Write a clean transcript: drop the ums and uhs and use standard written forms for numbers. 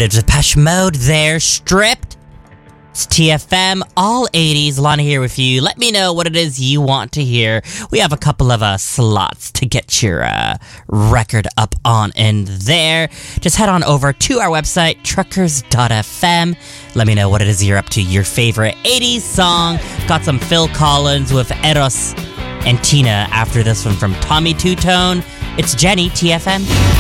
bit of Depeche Mode there, Stripped. It's TFM, all 80s. Lana here with you. Let me know what it is you want to hear. We have a couple of slots to get your record up on in there. Just head on over to our website, truckers.fm. Let me know what it is you're up to. Your favorite 80s song. Got some Phil Collins with Eros and Tina after this one from Tommy Two Tone. It's Jenny, TFM.